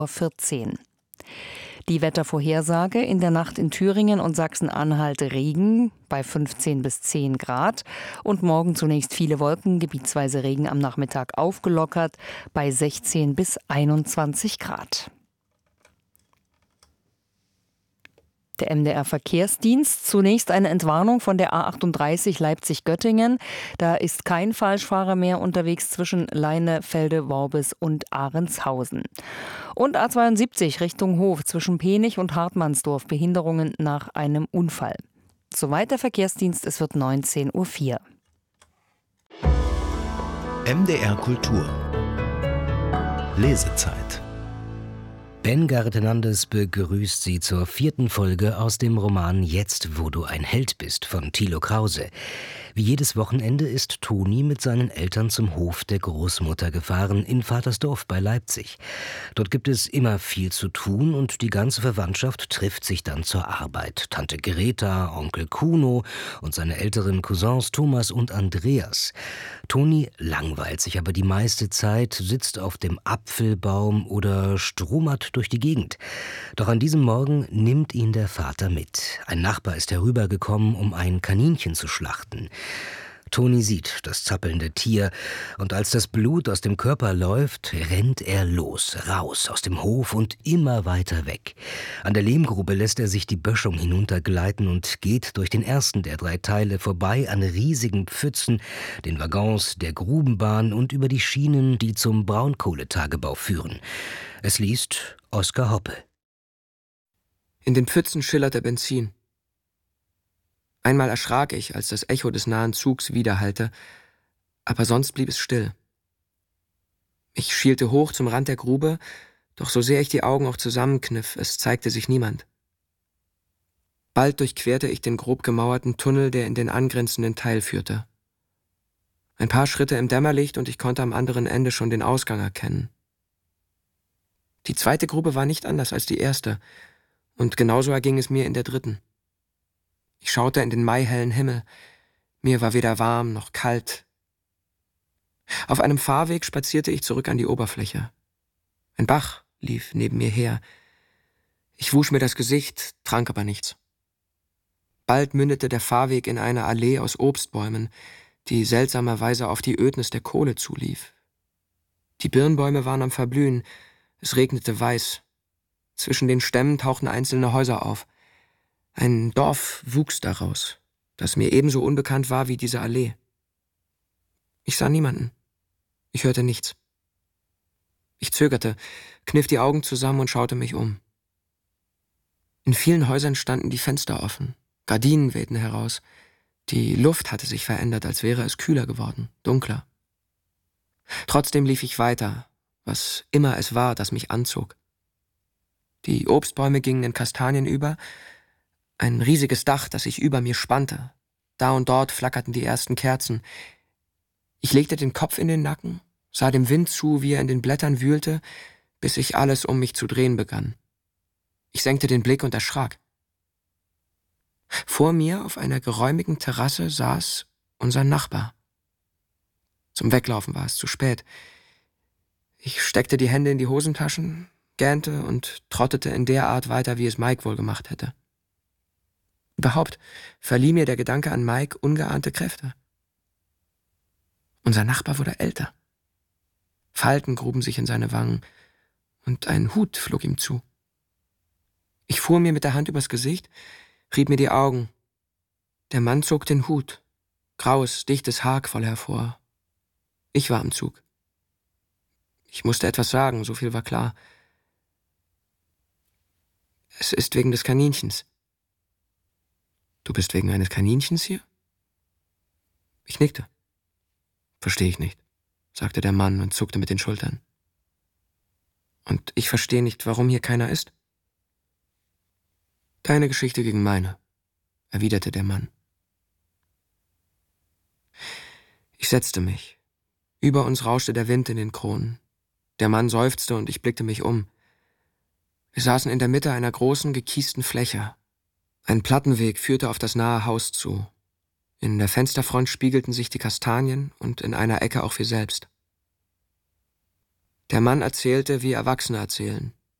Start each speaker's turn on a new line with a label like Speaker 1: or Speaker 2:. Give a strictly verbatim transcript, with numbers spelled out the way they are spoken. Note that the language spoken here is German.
Speaker 1: vierzehn. Die Wettervorhersage: in der Nacht in Thüringen und Sachsen-Anhalt Regen bei fünfzehn bis zehn Grad und morgen zunächst viele Wolken, gebietsweise Regen am Nachmittag aufgelockert bei sechzehn bis einundzwanzig Grad. Der M D R-Verkehrsdienst. Zunächst eine Entwarnung von der A achtunddreißig Leipzig-Göttingen. Da ist kein Falschfahrer mehr unterwegs zwischen Leinefelde, Worbis und Ahrenshausen. Und A zweiundsiebzig Richtung Hof zwischen Penich und Hartmannsdorf. Behinderungen nach einem Unfall. Soweit der Verkehrsdienst, es wird neunzehn Uhr vier.
Speaker 2: M D R Kultur Lesezeit.
Speaker 3: Ben Gartenandes begrüßt Sie zur vierten Folge aus dem Roman »Jetzt, wo du ein Held bist« von Thilo Krause. Wie jedes Wochenende ist Toni mit seinen Eltern zum Hof der Großmutter gefahren in Vatersdorf bei Leipzig. Dort gibt es immer viel zu tun und die ganze Verwandtschaft trifft sich dann zur Arbeit. Tante Greta, Onkel Kuno und seine älteren Cousins Thomas und Andreas. Toni langweilt sich aber die meiste Zeit, sitzt auf dem Apfelbaum oder stromert durch die Gegend. Doch an diesem Morgen nimmt ihn der Vater mit. Ein Nachbar ist herübergekommen, um ein Kaninchen zu schlachten. Toni sieht das zappelnde Tier und als das Blut aus dem Körper läuft, rennt er los, raus aus dem Hof und immer weiter weg. An der Lehmgrube lässt er sich die Böschung hinuntergleiten und geht durch den ersten der drei Teile vorbei an riesigen Pfützen, den Waggons der Grubenbahn und über die Schienen, die zum Braunkohletagebau führen. Es liest Oskar Hoppe.
Speaker 4: In den Pfützen schillerte Benzin. Einmal erschrak ich, als das Echo des nahen Zugs widerhallte, aber sonst blieb es still. Ich schielte hoch zum Rand der Grube, doch so sehr ich die Augen auch zusammenkniff, es zeigte sich niemand. Bald durchquerte ich den grob gemauerten Tunnel, der in den angrenzenden Teil führte. Ein paar Schritte im Dämmerlicht und ich konnte am anderen Ende schon den Ausgang erkennen. Die zweite Grube war nicht anders als die erste, und genauso erging es mir in der dritten. Ich schaute in den maihellen Himmel. Mir war weder warm noch kalt. Auf einem Fahrweg spazierte ich zurück an die Oberfläche. Ein Bach lief neben mir her. Ich wusch mir das Gesicht, trank aber nichts. Bald mündete der Fahrweg in eine Allee aus Obstbäumen, die seltsamerweise auf die Ödnis der Kohle zulief. Die Birnbäume waren am Verblühen, es regnete weiß. Zwischen den Stämmen tauchten einzelne Häuser auf. Ein Dorf wuchs daraus, das mir ebenso unbekannt war wie diese Allee. Ich sah niemanden. Ich hörte nichts. Ich zögerte, kniff die Augen zusammen und schaute mich um. In vielen Häusern standen die Fenster offen, Gardinen wehten heraus. Die Luft hatte sich verändert, als wäre es kühler geworden, dunkler. Trotzdem lief ich weiter, was immer es war, das mich anzog. Die Obstbäume gingen in Kastanien über, ein riesiges Dach, das sich über mir spannte. Da und dort flackerten die ersten Kerzen. Ich legte den Kopf in den Nacken, sah dem Wind zu, wie er in den Blättern wühlte, bis sich alles um mich zu drehen begann. Ich senkte den Blick und erschrak. Vor mir auf einer geräumigen Terrasse saß unser Nachbar. Zum Weglaufen war es zu spät. Ich steckte die Hände in die Hosentaschen, gähnte und trottete in der Art weiter, wie es Mike wohl gemacht hätte. Überhaupt verlieh mir der Gedanke an Mike ungeahnte Kräfte. Unser Nachbar wurde älter. Falten gruben sich in seine Wangen und ein Hut flog ihm zu. Ich fuhr mir mit der Hand übers Gesicht, rieb mir die Augen. Der Mann zog den Hut, graues, dichtes Haar quoll hervor. Ich war am Zug. Ich musste etwas sagen, so viel war klar. Es ist wegen des Kaninchens. Du bist wegen eines Kaninchens hier? Ich nickte. Verstehe ich nicht, sagte der Mann und zuckte mit den Schultern. Und ich verstehe nicht, warum hier keiner ist. Deine Geschichte gegen meine, erwiderte der Mann. Ich setzte mich. Über uns rauschte der Wind in den Kronen. Der Mann seufzte und ich blickte mich um. Wir saßen in der Mitte einer großen, gekiesten Fläche. Ein Plattenweg führte auf das nahe Haus zu. In der Fensterfront spiegelten sich die Kastanien und in einer Ecke auch wir selbst. Der Mann erzählte, wie Erwachsene erzählen.